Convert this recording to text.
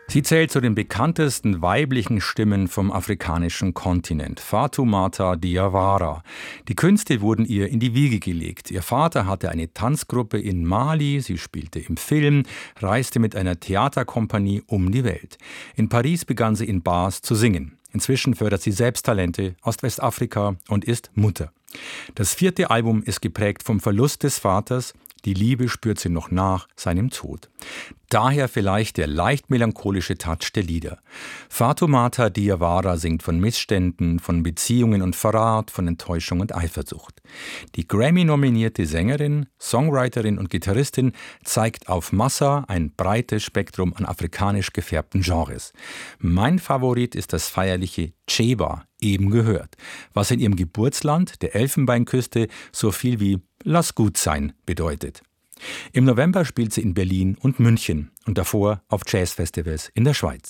Sie zählt zu den bekanntesten weiblichen Stimmen vom afrikanischen Kontinent, Fatoumata Diawara. Die Künste wurden ihr in die Wiege gelegt. Ihr Vater hatte eine Tanzgruppe in Mali, sie spielte im Film, reiste mit einer Theaterkompanie um die Welt. In Paris begann sie in Bars zu singen. Inzwischen fördert sie selbst Talente aus Westafrika und ist Mutter. Das 4. Album ist geprägt vom Verlust des Vaters. Die Liebe spürt sie noch nach seinem Tod. Daher vielleicht der leicht melancholische Touch der Lieder. Fatoumata Diawara singt von Missständen, von Beziehungen und Verrat, von Enttäuschung und Eifersucht. Die Grammy-nominierte Sängerin, Songwriterin und Gitarristin zeigt auf Massa ein breites Spektrum an afrikanisch gefärbten Genres. Mein Favorit ist das feierliche Cheba, eben gehört, was in ihrem Geburtsland, der Elfenbeinküste, so viel wie Lass gut sein bedeutet. Im November spielt sie in Berlin und München und davor auf Jazzfestivals in der Schweiz.